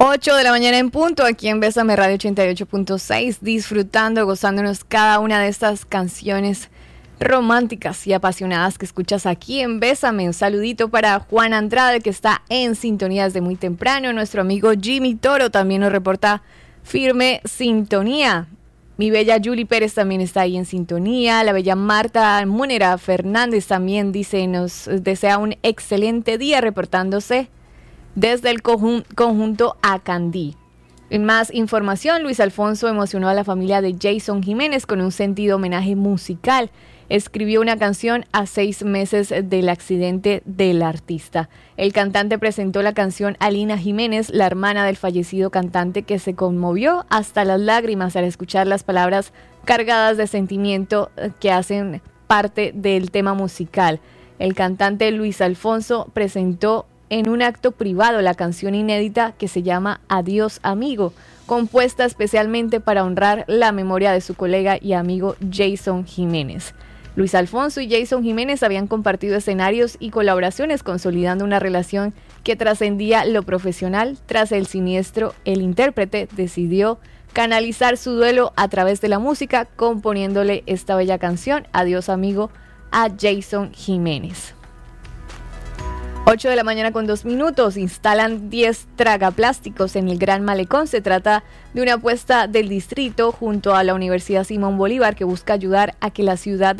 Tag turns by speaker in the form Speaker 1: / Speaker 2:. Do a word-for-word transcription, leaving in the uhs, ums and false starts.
Speaker 1: ocho de la mañana en punto, aquí en Bésame Radio ochenta y ocho punto seis, disfrutando, gozándonos cada una de estas canciones románticas y apasionadas que escuchas aquí en Bésame. Un saludito para Juan Andrade, que está en sintonía desde muy temprano. Nuestro amigo Jimmy Toro también nos reporta firme sintonía. Mi bella Julie Pérez también está ahí en sintonía. La bella Marta Múnera Fernández también dice, nos desea un excelente día, reportándose desde el conjun- conjunto Acandí. En más información, Luis Alfonso emocionó a la familia de Jason Jiménez con un sentido homenaje musical. Escribió una canción a seis meses del accidente del artista. El cantante presentó la canción a Lina Jiménez, la hermana del fallecido cantante, que se conmovió hasta las lágrimas al escuchar las palabras cargadas de sentimiento que hacen parte del tema musical. El cantante Luis Alfonso presentó en un acto privado la canción inédita que se llama Adiós Amigo, compuesta especialmente para honrar la memoria de su colega y amigo Jason Jiménez. Luis Alfonso y Jason Jiménez habían compartido escenarios y colaboraciones, consolidando una relación que trascendía lo profesional. Tras el siniestro, el intérprete decidió canalizar su duelo a través de la música, componiéndole esta bella canción, Adiós Amigo, a Jason Jiménez. ocho de la mañana con dos minutos, instalan diez tragaplásticos en el Gran Malecón. Se trata de una apuesta del distrito junto a la Universidad Simón Bolívar que busca ayudar a que la ciudad